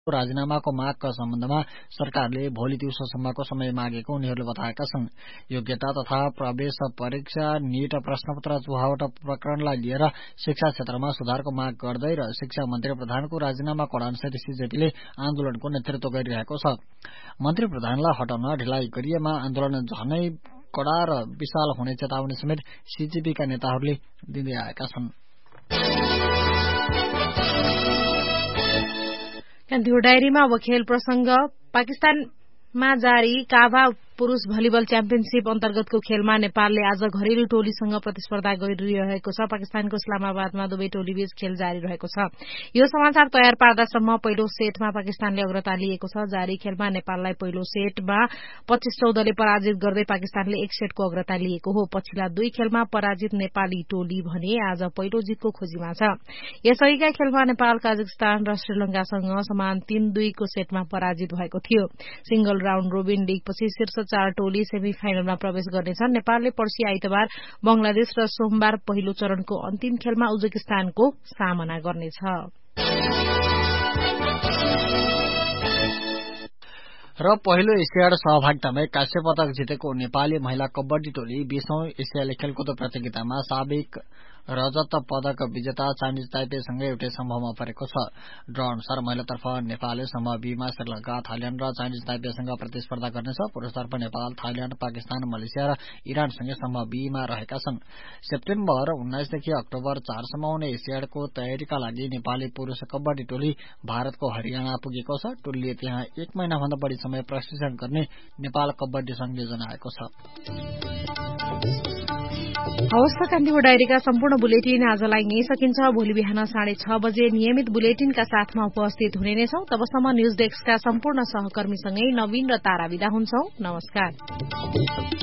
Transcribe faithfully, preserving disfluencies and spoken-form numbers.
राजीनामाको मागका सम्बन्धमा सरकारले भोलि दिउँसोसम्मको समय मागेको उनीहरूले बताएका छन्। योग्यता तथा प्रवेश परीक्षा, नीट प्रश्नपत्र चुहावट प्रकरणलाई लिएर शिक्षा क्षेत्रमा सुधारको माग गर्दै र शिक्षा मन्त्री प्रधानको राजीनामाको अडानसहित सीजेपीले आन्दोलनको नेतृत्व गरिरहेको छ। मन्त्री प्रधानलाई हटाउन ढिलाइ गरिएमा आन्दोलन झनै कडा र विशाल हुने चेतावनी समेत सीजेपीका नेताहरूले दिँदै आएका छन्। कान्तिपुर डायरीमा अब खेल प्रसंग। पाकिस्तानमा जारी काभा पुरूष भलिबल च्याम्पियनशीप अन्तर्गतको खेलमा नेपालले आज घरेलु टोलीसँग प्रतिस्पर्धा गरिरहेको छ। पाकिस्तानको इस्लामाबादमा दुवै टोलीबीच खेल जारी रहेको छ। यो समाचार तयार पार्दासम्म पहिलो सेटमा पाकिस्तानले अग्रता लिएको छ। जारी खेलमा नेपाललाई पहिलो सेटमा पच्चीस चौधले पराजित गर्दै पाकिस्तानले एक सेटको अग्रता लिएको हो। पछिल्ला दुई खेलमा पराजित नेपाली टोली भने आज पहिलो जितको खोजीमा छ। यसअघिका खेलमा नेपाल काजाकिस्तान र श्रीलंकासँग समान तीन दुईको सेटमा पराजित भएको थियो। सिंगल राउण्ड रोबिन लीगपछि शीर्ष चार टोली सेमी फाइनलमा प्रवेश गर्नेछन्। नेपालले पर्सि आइतबार बंगलादेश र सोमबार पहिलो चरणको अन्तिम खेलमा उज्बेकिस्तानको सामना गर्नेछ। र पहिलो एसियाड सहभागितामै कांस्य पदक जितेको नेपाली महिला कबड्डी टोली बीसौं एसियाली खेलकुद प्रतियोगितामा साबिक रजत पदक विजेता चाइनिज ताइपेसँग एउटै समूहमा परेको छ। ड्र अनुसार महिलातर्फ नेपालले समूह बीमा श्रीलंका, थाइल्याण्ड र चाइनिज ताइपेसँग प्रतिस्पर्धा गर्नेछ। पुरुषतर्फ नेपाल, थाइल्याण्ड, पाकिस्तान, मलेसिया र इरानसँगै समूह बीमा रहेका छन्। सेप्टेम्बर उन्नाइसदेखि अक्टोबर चारसम्म हुने एसियाडको तयारीका लागि नेपाली पुरूष कबड्डी टोली भारतको हरियाणा पुगेको छ। टोलीले त्यहाँ एक महिनाभन्दा बढ़ी समय प्रशिक्षण गर्ने नेपाल कबड्डी संघले जनाएको छ। हवस् त कान्तिपुर डायरीका सम्पूर्ण बुलेटिन आजलाई यही सकिन्छ। भोलि बिहान साढे छ बजे नियमित बुलेटिनका साथमा उपस्थित हुने नै छौं। तबसम्म न्यूज डेस्कका सम्पूर्ण सहकर्मीसँगै नवीन र तारा बिदा हुन्छौं। नमस्कार।